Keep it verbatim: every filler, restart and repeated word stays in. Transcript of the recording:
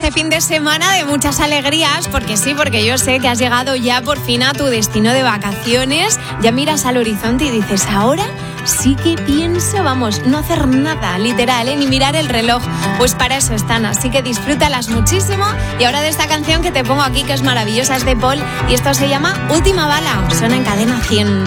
este fin de semana de muchas alegrías, porque sí, porque yo sé que has llegado ya por fin a tu destino de vacaciones, ya miras al horizonte y dices, ahora sí que pienso, vamos, no hacer nada, literal, ¿eh? Ni mirar el reloj. Pues para eso están, así que disfrútalas muchísimo. Y ahora de esta canción que te pongo aquí, que es maravillosa, es de Paul, y esto se llama Última Bala, suena en Cadena cien.